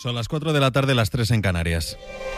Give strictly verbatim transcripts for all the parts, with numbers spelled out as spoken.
Son las cuatro de la tarde, las tres en Canarias.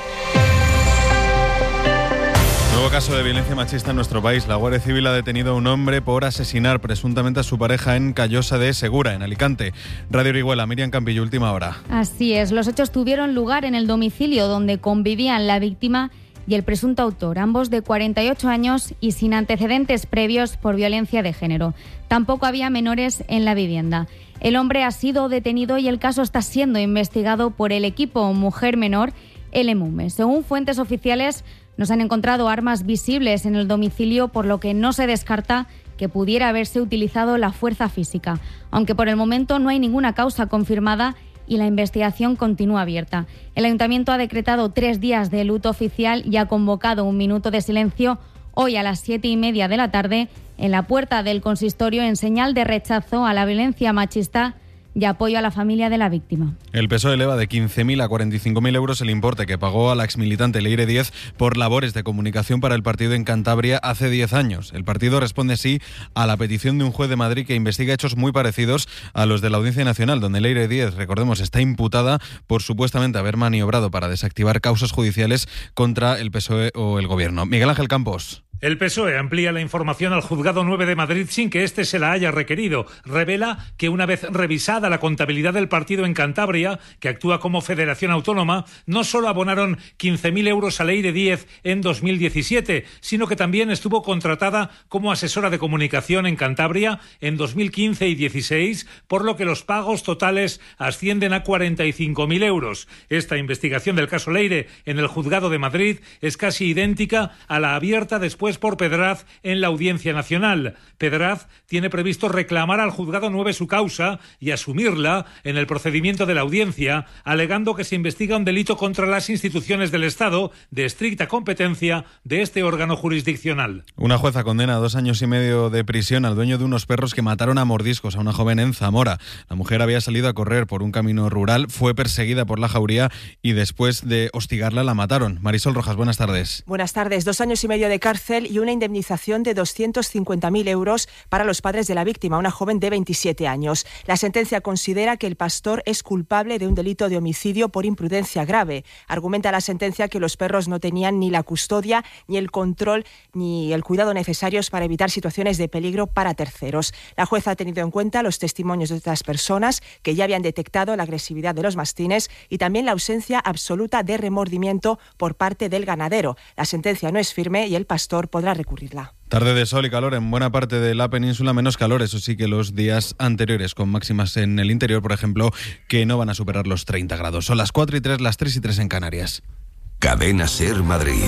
Nuevo caso de violencia machista en nuestro país. La Guardia Civil ha detenido a un hombre por asesinar presuntamente a su pareja en Callosa de Segura, en Alicante. Radio Orihuela, Miriam Campillo, última hora. Así es, los hechos tuvieron lugar en el domicilio donde convivían la víctima y el presunto autor, ambos de cuarenta y ocho años y sin antecedentes previos por violencia de género. Tampoco había menores en la vivienda. El hombre ha sido detenido y el caso está siendo investigado por el equipo Mujer Menor, el EMUME. Según fuentes oficiales, no se han encontrado armas visibles en el domicilio, por lo que no se descarta que pudiera haberse utilizado la fuerza física, aunque por el momento no hay ninguna causa confirmada y la investigación continúa abierta. El Ayuntamiento ha decretado tres días de luto oficial y ha convocado un minuto de silencio hoy a las siete y media de la tarde en la puerta del consistorio en señal de rechazo a la violencia machista y apoyo a la familia de la víctima. El P S O E eleva de quince mil a cuarenta y cinco mil euros el importe que pagó a la exmilitante Leire Díez por labores de comunicación para el partido en Cantabria hace diez años. El partido responde sí a la petición de un juez de Madrid que investiga hechos muy parecidos a los de la Audiencia Nacional, donde Leire Díez, recordemos, está imputada por supuestamente haber maniobrado para desactivar causas judiciales contra el P S O E o el Gobierno. Miguel Ángel Campos. El P S O E amplía la información al Juzgado nueve de Madrid sin que éste se la haya requerido. Revela que una vez revisada la contabilidad del partido en Cantabria, que actúa como federación autónoma, no solo abonaron quince mil euros a Leire Díez en dos mil diecisiete, sino que también estuvo contratada como asesora de comunicación en Cantabria en dos mil quince y dieciséis, por lo que los pagos totales ascienden a cuarenta y cinco mil euros. Esta investigación del caso Leire en el Juzgado de Madrid es casi idéntica a la abierta después por Pedraz en la Audiencia Nacional. Pedraz tiene previsto reclamar al Juzgado nueve su causa y asumirla en el procedimiento de la audiencia, alegando que se investiga un delito contra las instituciones del Estado de estricta competencia de este órgano jurisdiccional. Una jueza condena a dos años y medio de prisión al dueño de unos perros que mataron a mordiscos a una joven en Zamora. La mujer había salido a correr por un camino rural, fue perseguida por la jauría y después de hostigarla la mataron. Marisol Rojas, buenas tardes. Buenas tardes. Dos años y medio de cárcel y una indemnización de doscientos cincuenta mil euros para los padres de la víctima, una joven de veintisiete años. La sentencia considera que el pastor es culpable de un delito de homicidio por imprudencia grave. Argumenta la sentencia que los perros no tenían ni la custodia, ni el control, ni el cuidado necesarios para evitar situaciones de peligro para terceros. La jueza ha tenido en cuenta los testimonios de otras personas que ya habían detectado la agresividad de los mastines y también la ausencia absoluta de remordimiento por parte del ganadero. La sentencia no es firme y el pastor podrá recurrirla. Tarde de sol y calor en buena parte de la península, menos calor, eso sí, que los días anteriores, con máximas en el interior, por ejemplo, que no van a superar los treinta grados. Son las cuatro y tres, las tres y tres en Canarias. Cadena Ser Madrid.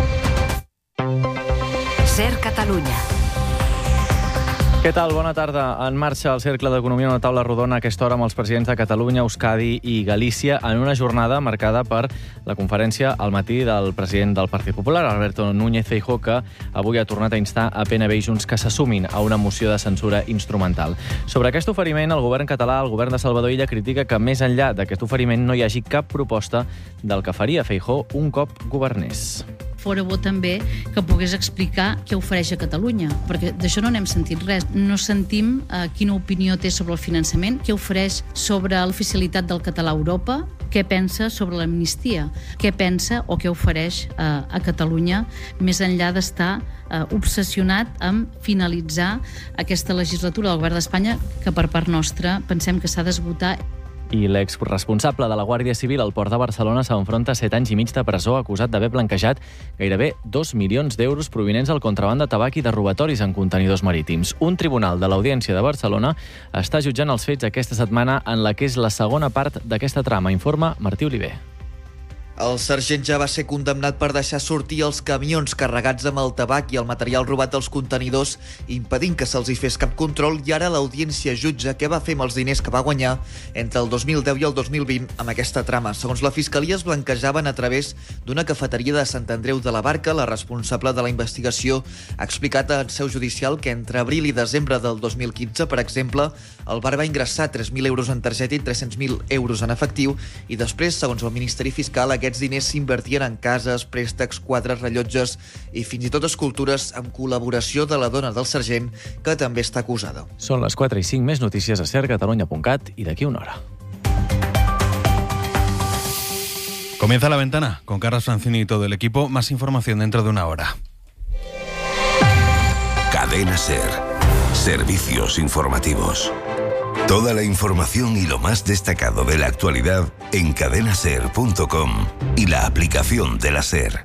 Ser Catalunya. Què tal? Bona tarda. En marxa el Cercle d'Economia, una taula rodona a aquesta hora amb els presidents de Catalunya, Euskadi i Galícia, en una jornada marcada per la conferència al matí del president del Partit Popular, Alberto Núñez Feijóo, que avui ha tornat a instar a P N B i Junts que se sumin a una moció de censura instrumental. Sobre aquest oferiment, el govern català, el govern de Salvador Illa, critica que més enllà d'aquest oferiment no hi hagi cap proposta del que faria Feijóo un cop governés. Fora bo també que pogués explicar què ofereix a Catalunya, perquè d'això no n'hem sentit res. No sentim eh, quina opinió té sobre el finançament, què ofereix sobre l'oficialitat del català a Europa, què pensa sobre l'amnistia, què pensa o què ofereix eh, a Catalunya, més enllà d'estar eh, obsessionat amb finalitzar aquesta legislatura del govern d'Espanya, que per part nostra pensem que s'ha d'esgotar. I l'exresponsable de la Guàrdia Civil al Port de Barcelona s'enfronta a set anys i mig de presó acusat d'haver blanquejat gairebé dos milions d'euros provinents del contraban de tabac i de robatoris en contenidors marítims. Un tribunal de l'Audiència de Barcelona està jutjant els fets aquesta setmana en la que és la segona part d'aquesta trama, informa Martí Oliver. El sergent ja va ser condemnat per deixar sortir els camions carregats amb el tabac i el material robat dels contenidors, impedint que se'ls hi fes cap control, i ara l'audiència jutja què va fer amb els diners que va guanyar entre el dos mil deu i el dos mil vint amb aquesta trama. Segons la Fiscalia, es blanquejaven a través d'una cafeteria de Sant Andreu de la Barca. La responsable de la investigació ha explicat en seu judicial que entre abril i desembre del dos mil quinze, per exemple, el bar va ingressar tres mil euros en targeta i tres-cents mil euros en efectiu, i després, segons el Ministeri Fiscal, aquest Aquests diners s'invertien en cases, préstecs, quadres, rellotges i fins i tot escultures amb col·laboració de la dona del sergent, que també està acusada. Són les quatre i cinc, més notícies a ser catalunya punt cat i d'aquí una hora. Comienza La Ventana con Carlos Francini y todo el equipo. Más información dentro de una hora. Cadena SER. Servicios informativos. Toda la información y lo más destacado de la actualidad en cadena ser punto com y la aplicación de la SER.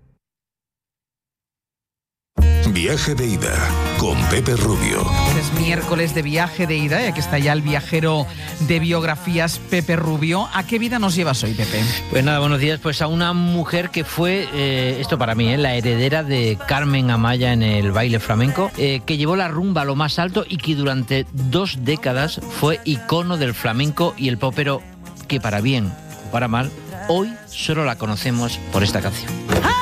Viaje de ida con Pepe Rubio. Es miércoles de viaje de ida y aquí está ya el viajero de biografías, Pepe Rubio. ¿A qué vida nos llevas hoy, Pepe? Pues nada, buenos días. Pues a una mujer que fue, eh, esto para mí, eh, la heredera de Carmen Amaya en el baile flamenco, eh, que llevó la rumba a lo más alto y que durante dos décadas fue icono del flamenco y el pop, pero que para bien o para mal, hoy solo la conocemos por esta canción. ¡Ah!